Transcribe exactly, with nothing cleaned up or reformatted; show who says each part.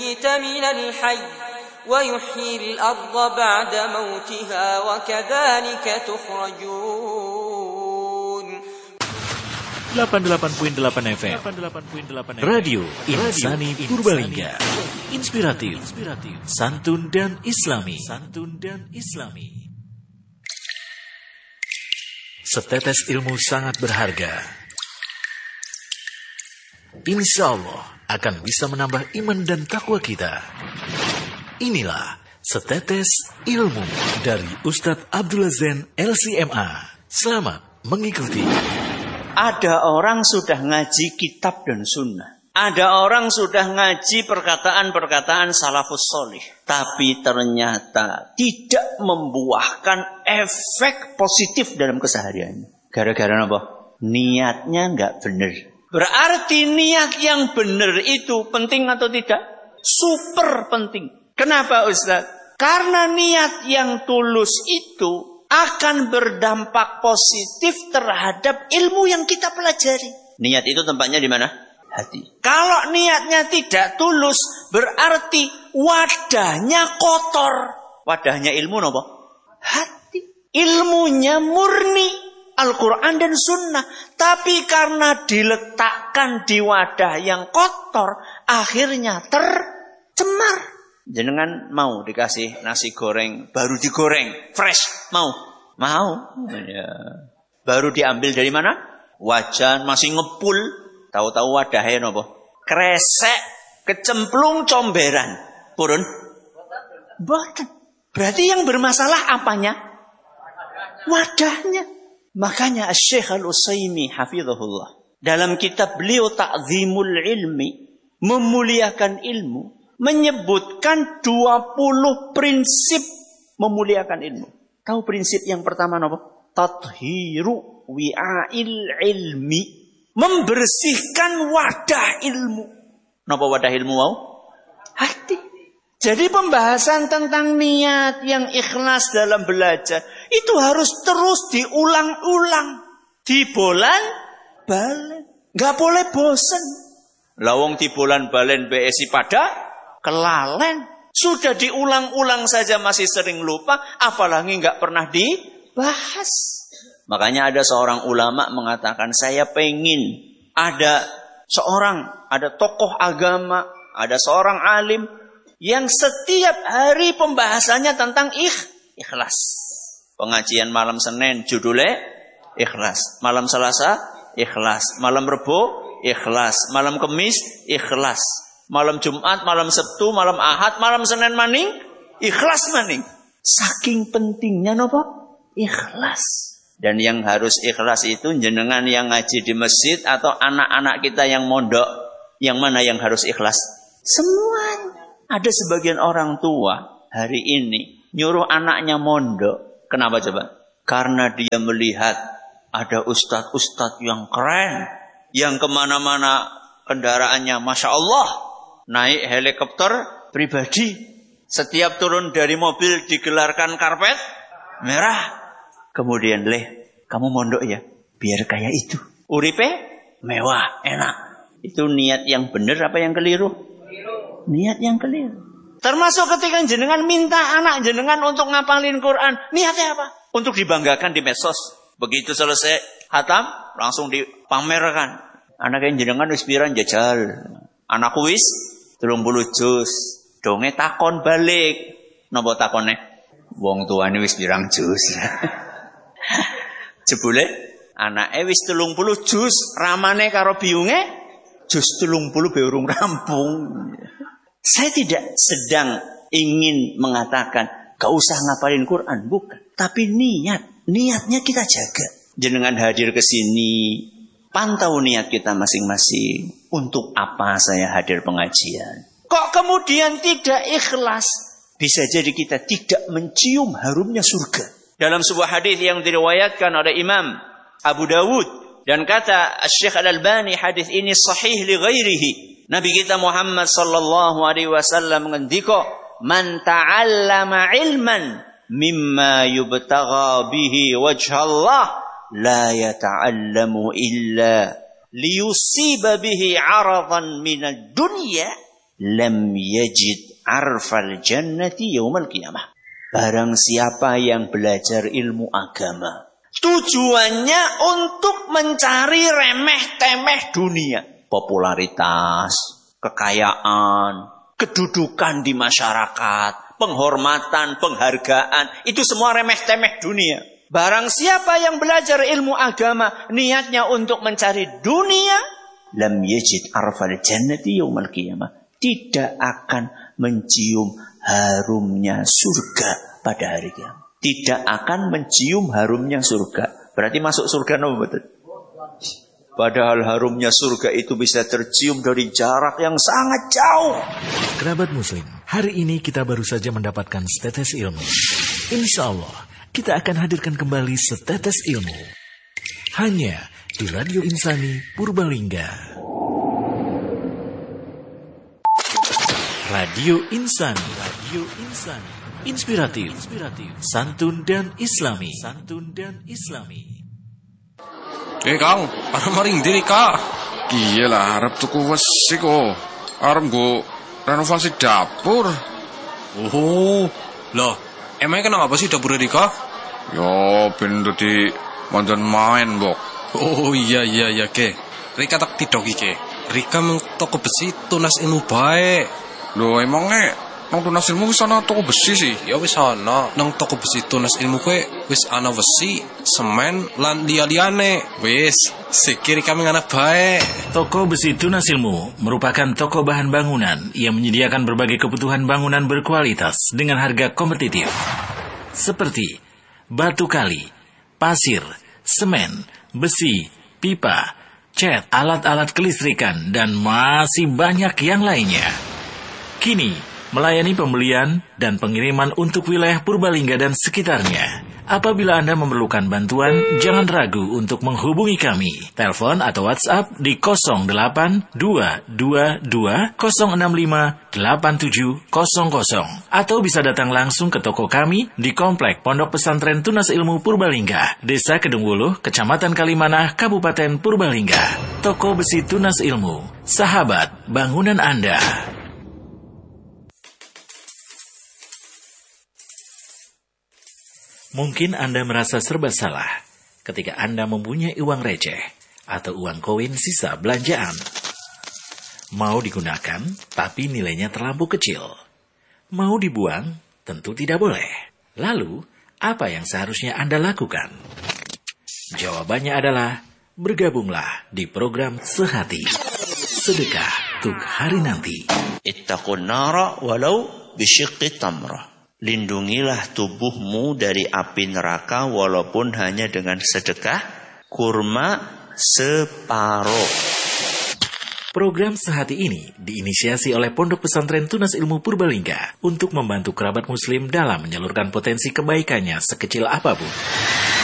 Speaker 1: الميت من الحي ويحيي الأرض بعد موتها وكذلك تخرجون.
Speaker 2: delapan puluh delapan koma delapan F M Radio Insani Purbalingga. Inspiratif, santun dan islami. Santun dan islami. Setetes ilmu sangat berharga. Insya Allah akan bisa menambah iman dan takwa kita. Inilah Setetes Ilmu dari Ustadz Abdullah Zain L C M A. Selamat mengikuti.
Speaker 3: Ada orang sudah ngaji kitab dan sunnah. Ada orang sudah ngaji perkataan-perkataan salafus solih. Tapi ternyata tidak membuahkan efek positif dalam kesehariannya. Gara-gara apa? Niatnya nggak benar. Berarti niat yang benar itu penting atau tidak? Super penting. Kenapa Ustaz? Karena niat yang tulus itu akan berdampak positif terhadap ilmu yang kita pelajari. Niat itu tempatnya di mana? Hati. Kalau niatnya tidak tulus, berarti wadahnya kotor. Wadahnya ilmu apa? Hati. Ilmunya murni Al-Quran dan Sunnah. Tapi karena diletakkan di wadah yang kotor, akhirnya tercemar. Jenengan mau dikasih nasi goreng baru digoreng fresh, mau mau ya. Baru diambil dari mana? Wajan masih ngepul, tahu-tahu wadahnya nopo kresek, kecemplung comberan, purun boten. Berarti yang bermasalah apanya? Wadahnya. Makanya Asy-Syaikh Al-Utsaimin hafizahullah dalam kitab beliau Ta'zimul Ilmi, memuliakan ilmu, menyebutkan dua puluh prinsip memuliakan ilmu. Tahu prinsip yang pertama apa? Tathiru wi'ail ilmi. Membersihkan wadah ilmu. Napa wadah ilmu mau? Hati. Jadi pembahasan tentang niat yang ikhlas dalam belajar itu harus terus diulang-ulang. Dibolan balen. Gak boleh bosen. Lawong dibolan balen B S I pada kelalen. Sudah diulang-ulang saja masih sering lupa, apalagi nggak pernah dibahas. Makanya ada seorang ulama mengatakan, saya pengen ada seorang, ada tokoh agama, ada seorang alim yang setiap hari pembahasannya tentang ikh, ikhlas. Pengajian malam Senin judulnya ikhlas, malam Selasa ikhlas, malam Rebo ikhlas, malam Kemis ikhlas, malam Jumat, malam Sabtu, malam Ahad, malam Senin maning, ikhlas maning. Saking pentingnya nopo? Ikhlas. Dan yang harus ikhlas itu jenengan yang ngaji di masjid atau anak-anak kita yang mondok. Yang mana yang harus ikhlas? Semuanya. Ada sebagian orang tua hari ini nyuruh anaknya mondok. Kenapa coba? Karena dia melihat ada ustadz-ustadz yang keren. Yang kemana-mana kendaraannya Masya Allah. Naik helikopter pribadi. Setiap turun dari mobil digelarkan karpet merah. Kemudian, leh, kamu mondok ya? Biar kayak itu. Uripe mewah, enak. Itu niat yang benar apa yang keliru? Keliru. Niat yang keliru. Termasuk ketika jenengan minta anak jenengan untuk ngapalin Quran. Niatnya apa? Untuk dibanggakan di medsos. Begitu selesai khatam, langsung dipamerkan. Anak yang jenengan wis piran jajal. Anakku wis telung puluh juz. Donge takon balik. Napa takone? Wong tuane wis pirang juz. Jebule anake wis telung puluh juz, ramane karo biyunge juz telung puluh be urung rampung. Saya tidak sedang ingin mengatakan gak usah ngapalin Quran, bukan. Tapi niat, niatnya kita jaga. Jenengan hadir ke sini, pantau niat kita masing-masing. Untuk apa saya hadir pengajian? Kok kemudian tidak ikhlas? Bisa jadi kita tidak mencium harumnya surga. Dalam sebuah hadis yang diriwayatkan oleh Imam Abu Dawud dan kata Syekh Al-Albani, hadis ini sahih li ghairihi. Nabi kita Muhammad sallallahu alaihi wasallam ngendika, "Man ta'allama ilman mimma yubtagha bihi wajhallah la yata'allamu illa liyusiba bihi 'aradan minad dunya lam yajid arfal jannati yaumal qiyamah. Barang siapa yang belajar ilmu agama, tujuannya untuk mencari remeh-temeh dunia. Popularitas, kekayaan, kedudukan di masyarakat, penghormatan, penghargaan. Itu semua remeh-temeh dunia. Barang siapa yang belajar ilmu agama, niatnya untuk mencari dunia, lam yajid arfal jannati yaumal qiyamah. Tidak akan mencium harumnya surga pada hari kiamat. Tidak akan mencium harumnya surga. Berarti masuk surga no betul. Padahal harumnya surga itu bisa tercium dari jarak yang sangat jauh.
Speaker 2: Kerabat Muslim, hari ini kita baru saja mendapatkan setetes ilmu. Insya Allah, kita akan hadirkan kembali setetes ilmu. Hanya di Radio Insani Purbalingga. Radio Insani, Radio Insani. Inspiratif, inspiratif, santun dan islami, santun dan islami.
Speaker 4: Eh Kang, arep maring ndi Kak?
Speaker 5: Iya lah, arep tuku wesi kok. Arep nggo renovasi dapur.
Speaker 4: Oh, loh, emangnya kenapa sih dapur Rika?
Speaker 5: Yo, ben dadi mandan main, Bok.
Speaker 4: Oh iya iya iya ke. Rika tak tidok iki. Rika mung toko besi tunas ilmu bae.
Speaker 5: Loh, emangnya nang tunas ilmu wis ana toko besi sih?
Speaker 4: Ya wis ana. Nang toko besi tunas ilmu kowe wis ana besi, semen lan liya-liyane. Wis, sikir kami anak bae.
Speaker 2: Toko Besi Tunas Ilmu merupakan toko bahan bangunan yang menyediakan berbagai kebutuhan bangunan berkualitas dengan harga kompetitif. Seperti batu kali, pasir, semen, besi, pipa, cat, alat-alat kelistrikan, dan masih banyak yang lainnya. Kini, melayani pembelian dan pengiriman untuk wilayah Purbalingga dan sekitarnya. Apabila Anda memerlukan bantuan, jangan ragu untuk menghubungi kami. Telepon atau WhatsApp di nol delapan dua dua dua nol enam lima delapan tujuh nol nol. Atau bisa datang langsung ke toko kami di Komplek Pondok Pesantren Tunas Ilmu Purbalingga, Desa Kedungwuluh, Kecamatan Kalimanah, Kabupaten Purbalingga. Toko Besi Tunas Ilmu, sahabat bangunan Anda. Mungkin Anda merasa serba salah ketika Anda mempunyai uang receh atau uang koin sisa belanjaan. Mau digunakan, tapi nilainya terlampau kecil. Mau dibuang, tentu tidak boleh. Lalu, apa yang seharusnya Anda lakukan? Jawabannya adalah, bergabunglah di program Sehati, Sedekah untuk Hari Nanti.
Speaker 3: Ittaqun nara walau bisyiqqi tamrah. Lindungilah tubuhmu dari api neraka walaupun hanya dengan sedekah kurma separuh.
Speaker 2: Program Sehati ini diinisiasi oleh Pondok Pesantren Tunas Ilmu Purbalingga untuk membantu kerabat muslim dalam menyalurkan potensi kebaikannya sekecil apapun.